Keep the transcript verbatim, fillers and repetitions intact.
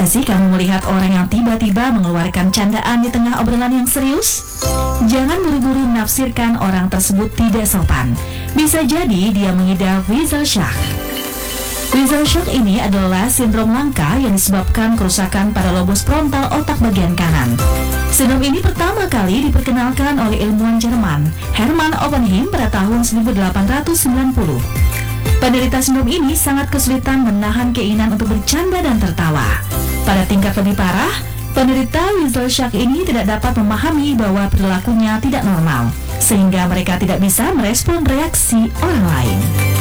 Pernah gak sih kamu melihat orang yang tiba-tiba mengeluarkan candaan di tengah obrolan yang serius? Jangan buru-buru menafsirkan orang tersebut tidak sopan. Bisa jadi dia mengidap visual shock. Visual shock ini adalah sindrom langka yang disebabkan kerusakan pada lobus frontal otak bagian kanan. Sindrom ini pertama kali diperkenalkan oleh ilmuwan Jerman Hermann Oppenheim pada tahun seribu delapan ratus sembilan puluh. Penderita sindrom ini sangat kesulitan menahan keinginan untuk bercanda dan tertawa. Pada tingkat lebih parah, penderita visual shock ini tidak dapat memahami bahwa perilakunya tidak normal, sehingga mereka tidak bisa merespon reaksi orang lain.